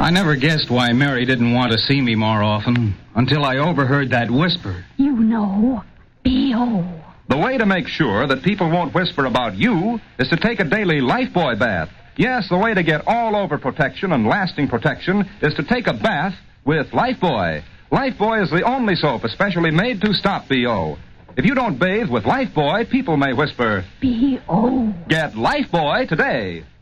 I never guessed why Mary didn't want to see me more often until I overheard that whisper. You know, B.O. The way to make sure that people won't whisper about you is to take a daily Lifebuoy bath. Yes, the way to get all-over protection and lasting protection is to take a bath with Lifebuoy. Lifebuoy is the only soap especially made to stop B.O. If you don't bathe with Lifebuoy, people may whisper, B.O. Get Lifebuoy today.